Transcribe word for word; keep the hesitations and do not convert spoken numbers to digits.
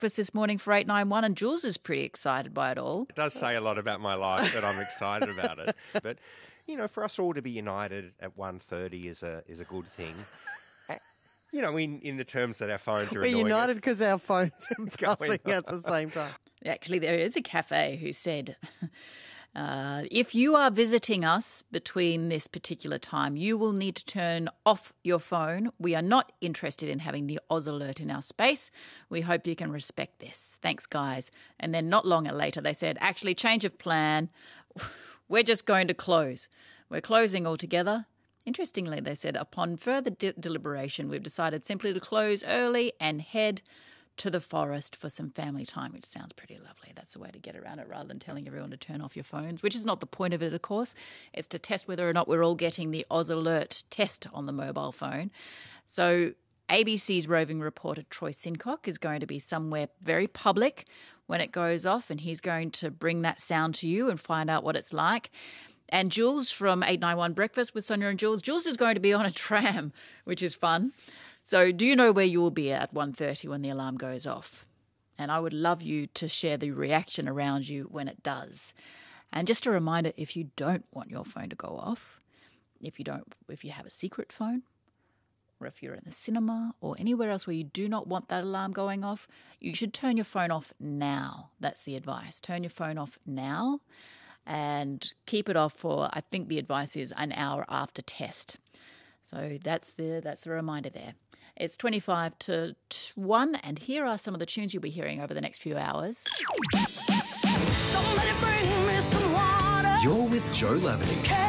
breakfast this morning for eight nine one, and Jules is pretty excited by it all. It does say a lot about my life that I'm excited about it. But, you know, for us all to be united at one thirty is a is a good thing. You know, in, in the terms that our phones are We're annoying united us. because our phones are buzzing at the same time. Actually, there is a cafe who said, uh, if you are visiting us between this particular time, you will need to turn off your phone. We are not interested in having the Oz alert in our space. We hope you can respect this. Thanks, guys. And then not long later, they said, actually, change of plan. We're just going to close. We're closing altogether. Interestingly, they said, upon further de- deliberation, we've decided simply to close early and head to the forest for some family time, which sounds pretty lovely. That's the way to get around it rather than telling everyone to turn off your phones, which is not the point of it, of course. It's to test whether or not we're all getting the Oz Alert test on the mobile phone. So A B C's roving reporter Troy Sincock is going to be somewhere very public when it goes off, and he's going to bring that sound to you and find out what it's like. And Jules from eight nine one Breakfast with Sonia and Jules. Jules is going to be on a tram, which is fun. So do you know where you will be at one thirty when the alarm goes off? And I would love you to share the reaction around you when it does. And just a reminder, if you don't want your phone to go off, if you don't, if you have a secret phone, or if you're in the cinema or anywhere else where you do not want that alarm going off, you should turn your phone off now. That's the advice. Turn your phone off now. And keep it off for, I think the advice is an hour after test. So that's the that's the reminder there. It's twenty-five to one, and here are some of the tunes you'll be hearing over the next few hours. Somebody bring me some water. You're with Joe Lavity.